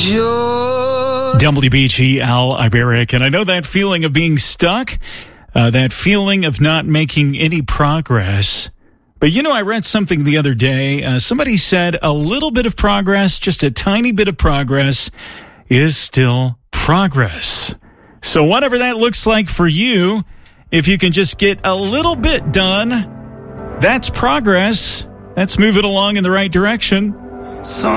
WBG, Al Iberic. And I know that feeling of being stuck, that feeling of not making any progress. But, you know, I read something the other day. Somebody said a little bit of progress, just a tiny bit of progress, is still progress. So whatever that looks like for you, if you can just get a little bit done, that's progress. That's moving along in the right direction.